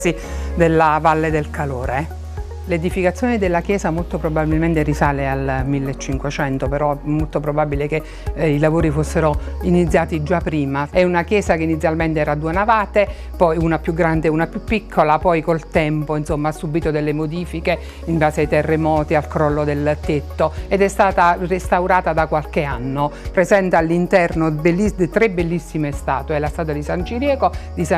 della Valle del Calore. L'edificazione della chiesa molto probabilmente risale al 1500, però è molto probabile che i lavori fossero iniziati già prima. È una chiesa che inizialmente era a 2 navate, poi una più grande e una più piccola, poi col tempo insomma, ha subito delle modifiche in base ai terremoti, al crollo del tetto, ed è stata restaurata da qualche anno. Presenta all'interno 3 bellissime statue, la statua di San Ciriaco, di San